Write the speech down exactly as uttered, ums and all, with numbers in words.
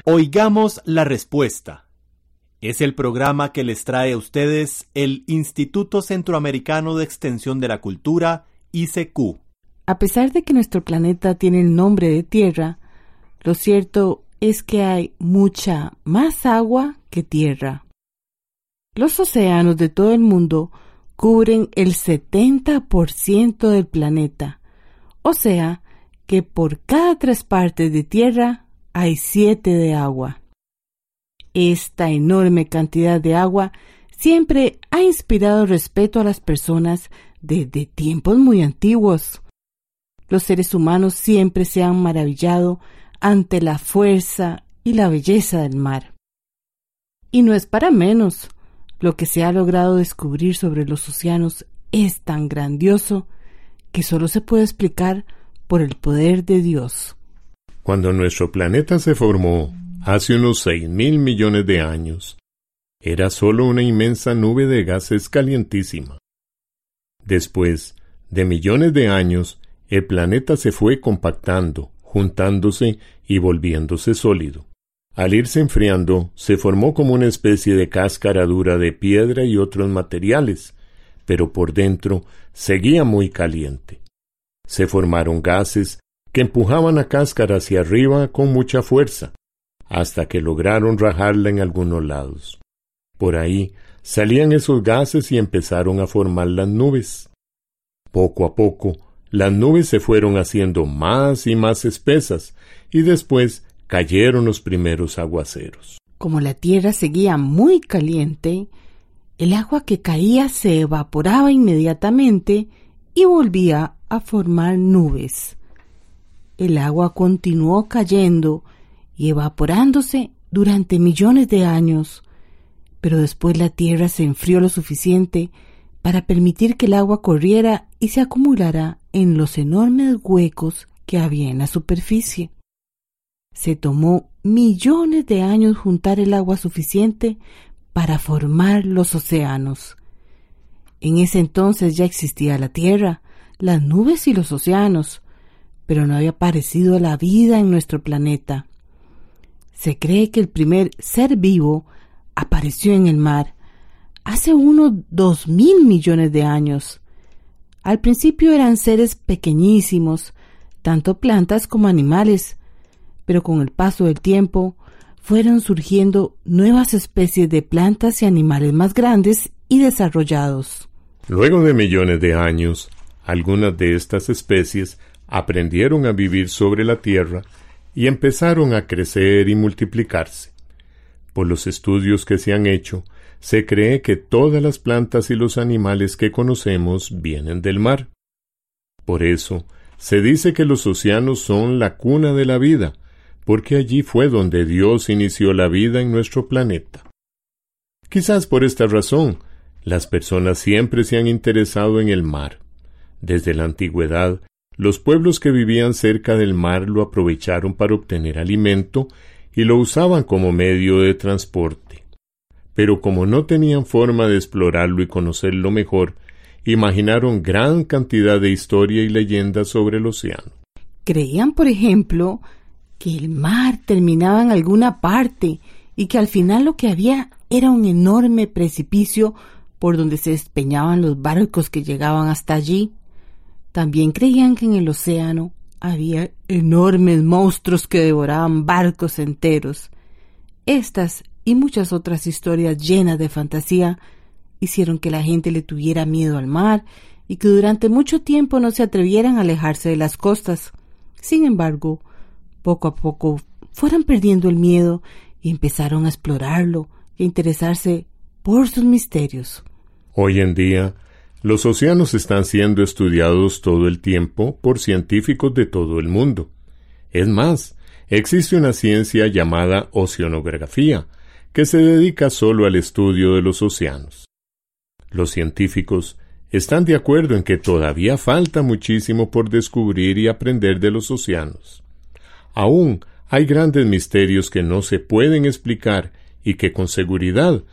Oigamos la respuesta. Es el programa que les trae a ustedes el Instituto Centroamericano de Extensión de la Cultura, I C Q. A pesar de que nuestro planeta tiene el nombre de Tierra, lo cierto es que hay mucha más agua que tierra. Los océanos de todo el mundo cubren el setenta por ciento del planeta, o sea que por cada tres partes de tierra hay siete de agua. Esta enorme cantidad de agua siempre ha inspirado respeto a las personas desde tiempos muy antiguos. Los seres humanos siempre se han maravillado ante la fuerza y la belleza del mar. Y no es para menos, lo que se ha logrado descubrir sobre los océanos es tan grandioso que solo se puede explicar por el poder de Dios. Cuando nuestro planeta se formó, hace unos seis mil millones de años, era solo una inmensa nube de gases calientísima. Después de millones de años, el planeta se fue compactando, juntándose y volviéndose sólido. Al irse enfriando, se formó como una especie de cáscara dura de piedra y otros materiales, pero por dentro seguía muy caliente. Se formaron gases que empujaban la cáscara hacia arriba con mucha fuerza, hasta que lograron rajarla en algunos lados. Por ahí salían esos gases y empezaron a formar las nubes. Poco a poco, las nubes se fueron haciendo más y más espesas, y después cayeron los primeros aguaceros. Como la tierra seguía muy caliente, el agua que caía se evaporaba inmediatamente y volvía a formar nubes. El agua continuó cayendo y evaporándose durante millones de años, pero después la tierra se enfrió lo suficiente para permitir que el agua corriera y se acumulara en los enormes huecos que había en la superficie. Se tomó millones de años juntar el agua suficiente para formar los océanos. En ese entonces ya existía la tierra, las nubes y los océanos, pero no había aparecido la vida en nuestro planeta. Se cree que el primer ser vivo apareció en el mar hace unos dos mil millones de años. Al principio eran seres pequeñísimos, tanto plantas como animales, pero con el paso del tiempo fueron surgiendo nuevas especies de plantas y animales más grandes y desarrollados. Luego de millones de años, algunas de estas especies aprendieron a vivir sobre la tierra y empezaron a crecer y multiplicarse. Por los estudios que se han hecho, se cree que todas las plantas y los animales que conocemos vienen del mar. Por eso, se dice que los océanos son la cuna de la vida, porque allí fue donde Dios inició la vida en nuestro planeta. Quizás por esta razón, las personas siempre se han interesado en el mar. Desde la antigüedad, los pueblos que vivían cerca del mar lo aprovecharon para obtener alimento y lo usaban como medio de transporte. Pero como no tenían forma de explorarlo y conocerlo mejor, imaginaron gran cantidad de historia y leyendas sobre el océano. Creían, por ejemplo, que el mar terminaba en alguna parte y que al final lo que había era un enorme precipicio por donde se despeñaban los barcos que llegaban hasta allí. También creían que en el océano había enormes monstruos que devoraban barcos enteros. Estas y muchas otras historias llenas de fantasía hicieron que la gente le tuviera miedo al mar y que durante mucho tiempo no se atrevieran a alejarse de las costas. Sin embargo, poco a poco fueron perdiendo el miedo y empezaron a explorarlo y a interesarse por sus misterios. Hoy en día, los océanos están siendo estudiados todo el tiempo por científicos de todo el mundo. Es más, existe una ciencia llamada oceanografía, que se dedica solo al estudio de los océanos. Los científicos están de acuerdo en que todavía falta muchísimo por descubrir y aprender de los océanos. Aún hay grandes misterios que no se pueden explicar y que con seguridad